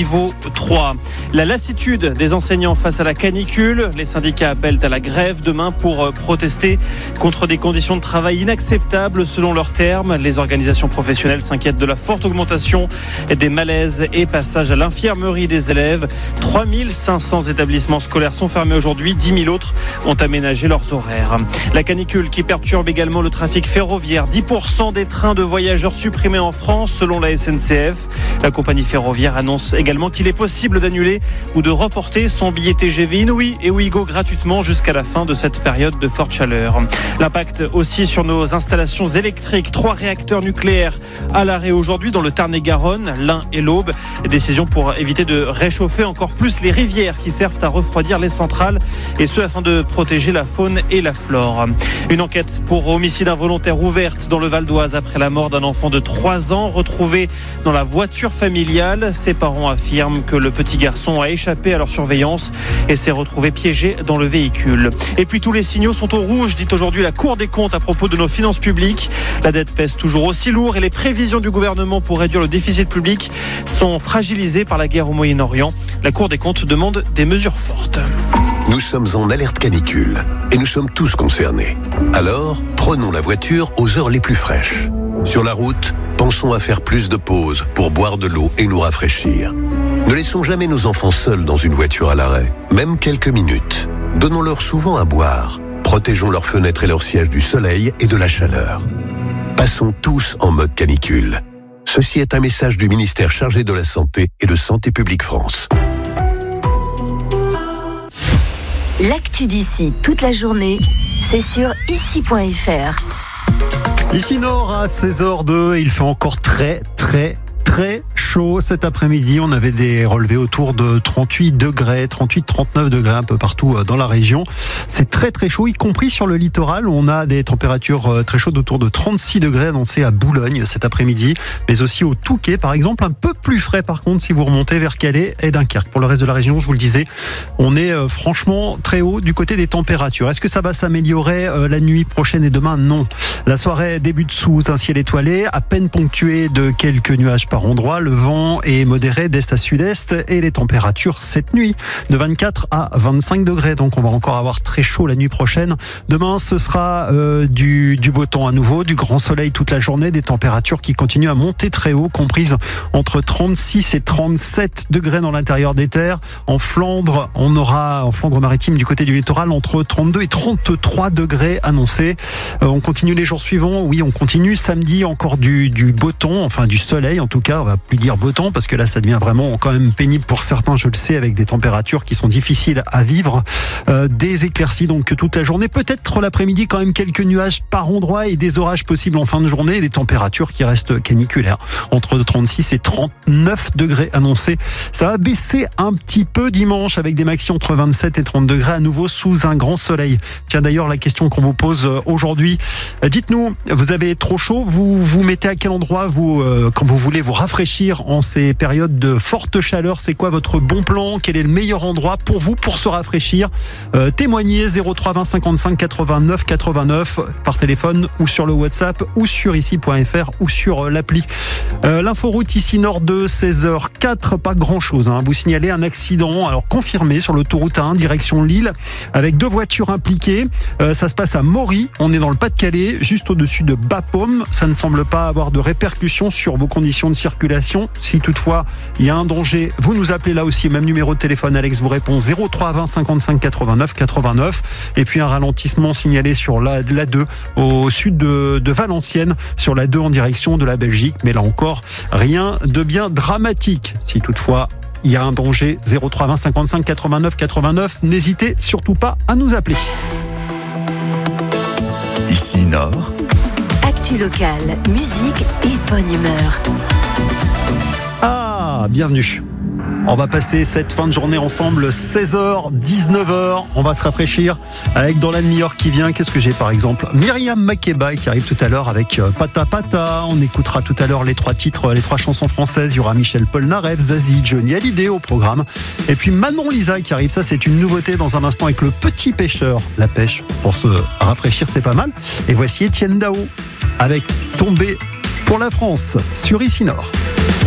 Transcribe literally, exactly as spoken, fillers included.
niveau trois. La lassitude des enseignants face à la canicule. Les syndicats appellent à la grève demain pour protester contre des conditions de travail inacceptables selon leurs termes. Les organisations professionnelles s'inquiètent de la forte augmentation des malaises et passages à l'infirmerie des élèves. trois mille cinq cents établissements scolaires sont fermés aujourd'hui. dix mille autres ont aménagé leurs horaires. La canicule qui perturbe également le trafic ferroviaire. dix pour cent des trains de voyageurs supprimés en France selon la S N C F. La compagnie ferroviaire annonce également qu'il est possible d'annuler ou de reporter son billet T G V Inouï et Ouigo gratuitement jusqu'à la fin de cette période de forte chaleur. L'impact aussi sur nos installations électriques. Trois réacteurs nucléaires à l'arrêt aujourd'hui dans le Tarn-et-Garonne, l'Ain et l'Aube. Décision pour éviter de réchauffer encore plus les rivières qui servent à refroidir les centrales et ce afin de protéger la faune et la flore. Une enquête pour homicide involontaire ouverte dans le Val d'Oise après la mort d'un enfant de trois ans retrouvé dans la voiture familiale. Ses parents affirment que le petit garçon a échappé à leur surveillance et s'est retrouvé piégé dans le véhicule. Et puis tous les signaux sont au rouge, dit aujourd'hui la Cour des comptes à propos de nos finances publiques. La dette pèse toujours aussi lourd et les prévisions du gouvernement pour réduire le déficit public sont fragilisées par la guerre au Moyen-Orient. La Cour des comptes demande des mesures fortes. Nous sommes en alerte canicule et nous sommes tous concernés. Alors, prenons la voiture aux heures les plus fraîches. Sur la route, pensons à faire plus de pauses pour boire de l'eau et nous rafraîchir. Ne laissons jamais nos enfants seuls dans une voiture à l'arrêt, même quelques minutes. Donnons-leur souvent à boire. Protégeons leurs fenêtres et leurs sièges du soleil et de la chaleur. Passons tous en mode canicule. Ceci est un message du ministère chargé de la Santé et de Santé publique France. L'actu d'ici toute la journée, c'est sur ici point f r. Ici Nord à seize heures deux, il fait encore très très très chaud cet après-midi. On avait des relevés autour de trente-huit degrés, trente-huit trente-neuf degrés un peu partout dans la région. C'est très très chaud, y compris sur le littoral. On a des températures très chaudes autour de trente-six degrés annoncées à Boulogne cet après-midi, mais aussi au Touquet par exemple. Un peu plus frais par contre si vous remontez vers Calais et Dunkerque. Pour le reste de la région, je vous le disais, on est franchement très haut du côté des températures. Est-ce que ça va s'améliorer la nuit prochaine et demain? Non. La soirée débute sous un ciel étoilé, à peine ponctué de quelques nuages par endroit. Le vent est modéré d'est à sud-est et les températures cette nuit de vingt-quatre à vingt-cinq degrés. Donc on va encore avoir très chaud la nuit prochaine. Demain ce sera euh, du, du beau temps à nouveau, du grand soleil toute la journée, des températures qui continuent à monter très haut, comprises entre trente-six et trente-sept degrés dans l'intérieur des terres. En Flandre, on aura en Flandre maritime du côté du littoral entre trente-deux et trente-trois degrés annoncés. Euh, on continue les jours suivants. Oui, on continue samedi encore du, du beau temps, enfin du soleil en tout cas. On va plus dire beau temps parce que là ça devient vraiment quand même pénible pour certains, je le sais, avec des températures qui sont difficiles à vivre. Euh, des éclaircies donc toute la journée, peut-être l'après-midi quand même quelques nuages par endroit et des orages possibles en fin de journée, et des températures qui restent caniculaires entre trente-six et trente-neuf degrés annoncés. Ça va baisser un petit peu dimanche avec des maxi entre vingt-sept et trente degrés à nouveau sous un grand soleil. Tiens d'ailleurs la question qu'on vous pose aujourd'hui, dites-nous, vous avez trop chaud, vous vous mettez à quel endroit vous euh, quand vous voulez vous rafraîchir en ces périodes de forte chaleur? C'est quoi votre bon plan? Quel est le meilleur endroit pour vous pour se rafraîchir? euh, Témoignez zéro trois vingt cinquante-cinq quatre-vingt-neuf quatre-vingt-neuf par téléphone ou sur le WhatsApp ou sur ici point f r ou sur l'appli. Euh, L'inforoute ici Nord de seize heures quatre, pas grand chose hein. Vous signalez un accident alors confirmé sur l'autoroute A un direction Lille avec deux voitures impliquées. euh, Ça se passe à Mory, on est dans le Pas-de-Calais, juste au-dessus de Bapaume. Ça ne semble pas avoir de répercussions sur vos conditions de circulation. Si toutefois il y a un danger, vous nous appelez là aussi, même numéro de téléphone. Alex vous répond zéro trois vingt cinquante-cinq quatre-vingt-neuf quatre-vingt-neuf. Et puis un ralentissement signalé sur la, la deux au sud de, de Valenciennes, sur la deux en direction de la Belgique. Mais là encore, rien de bien dramatique. Si toutefois il y a un danger, zéro trois vingt cinquante-cinq quatre-vingt-neuf quatre-vingt-neuf. N'hésitez surtout pas à nous appeler. Ici Nord. Actu locale, musique et bonne humeur. Ah, bienvenue. On va passer cette fin de journée ensemble, seize heures, dix-neuf heures. On va se rafraîchir avec dans la demi-heure qui vient. Qu'est-ce que j'ai par exemple? Myriam Makeba qui arrive tout à l'heure avec Pata Pata. On écoutera tout à l'heure les trois titres, les trois chansons françaises. Il y aura Michel Polnareff, Zazie, Johnny Hallyday au programme. Et puis Manon Lisa qui arrive. Ça, c'est une nouveauté dans un instant avec le Petit Pêcheur. La pêche pour se rafraîchir, c'est pas mal. Et voici Etienne Dao avec Tombé pour la France sur Ici Nord.